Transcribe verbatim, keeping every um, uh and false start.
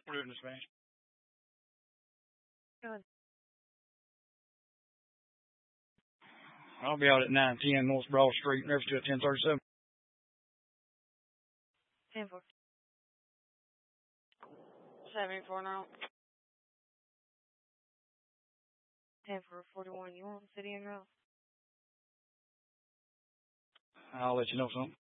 We're doing this, man. Good. I'll be out at nine ten North Broad Street, never to at ten thirty-seven. ten four. seventy-four now. ten for forty-one. You want City and Row? I'll let you know something.